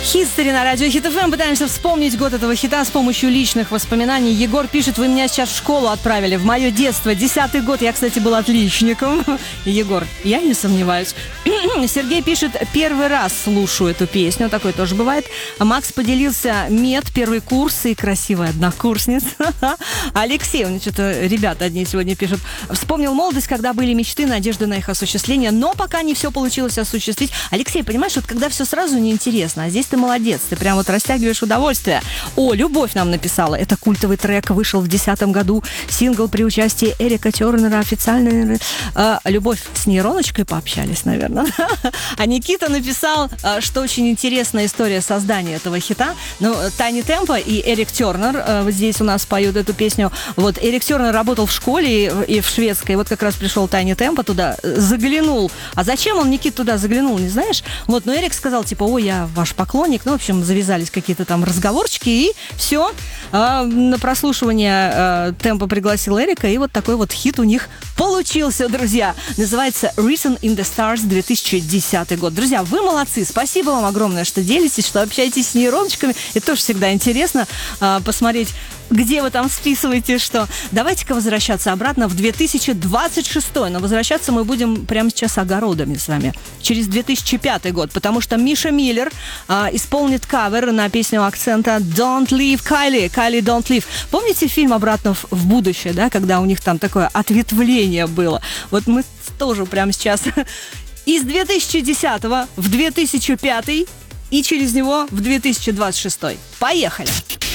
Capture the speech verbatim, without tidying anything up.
History на радио Хит эф эм. Пытаемся вспомнить год этого хита с помощью личных воспоминаний. Егор пишет: вы меня сейчас в школу отправили. В мое детство, десятый год. Я, кстати, был отличником. Егор, я не сомневаюсь. Сергей пишет: первый раз слушаю эту песню. Такое тоже бывает. Макс поделился: мед, первый курс и красивая однокурсница. Алексей, у меня что-то ребята одни сегодня пишут: вспомнил молодость, когда были мечты, надежды на их осуществление, но пока не все получилось осуществить. Алексей, понимаешь, вот когда все сразу неинтересно, а здесь ты молодец, ты прям вот растягиваешь удовольствие. О, Любовь нам написала: это культовый трек, вышел в десятом году, сингл при участии Эрика Тернера, официальный. Э, Любовь с нейроночкой пообщались, наверное. А Никита написал, что очень интересная история создания этого хита. Ну, Тайни Темпо и Эрик Тернер э, вот здесь у нас поют эту песню. Вот Эрик Тернер работал в школе и, и в шведской, вот как раз пришел Тайни Темпо туда, заглянул. А зачем он, Никит, туда заглянул, не знаешь? Вот, но Эрик сказал, типа: ой, я ваш поклонник. Ну, в общем, завязались какие-то там разговорчики, и все. А, на прослушивание а, Темпо пригласил Эрика, и вот такой вот хит у них получился, друзья. Называется Written in the Stars, две тысячи десятый год. Друзья, вы молодцы. Спасибо вам огромное, что делитесь, что общаетесь с нейрончиками. Это тоже всегда интересно а, посмотреть, где вы там списываете что. Давайте-ка возвращаться обратно в две тысячи двадцать шестой. Но возвращаться мы будем прямо сейчас огородами с вами. Через две тысячи пятый год. Потому что Миша Миллер а, исполнит кавер на песню акцента Don't Leave Kylie. Kylie Don't Leave. Помните фильм «Обратно в, в будущее», да? Когда у них там такое ответвление было. Вот мы тоже прямо сейчас из две тысячи десятого в две тысячи пятый и через него в две тысячи двадцать шестой. Поехали!